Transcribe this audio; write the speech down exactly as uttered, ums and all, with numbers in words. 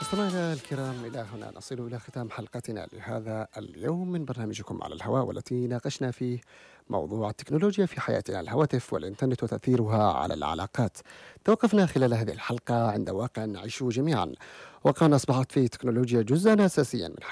مستمعينا الكرام، إلى هنا نصل إلى ختام حلقتنا لهذا اليوم من برنامجكم على الهواء، والتي ناقشنا فيه موضوع التكنولوجيا في حياتنا، الهواتف والإنترنت وتأثيرها على العلاقات. توقفنا خلال هذه الحلقة عند واقع نعيشه جميعا، واقع أصبحت فيه التكنولوجيا جزءا أساسيا من